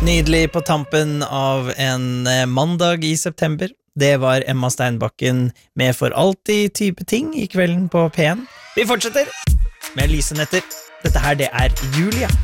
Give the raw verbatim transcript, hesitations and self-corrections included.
Nydelig på tampen av en eh, mandag i september. Det var Emma Steinbakken med For alltid type ting i kvelden på P en. Vi fortsetter med Lysenetter. Dette her, det er Julia.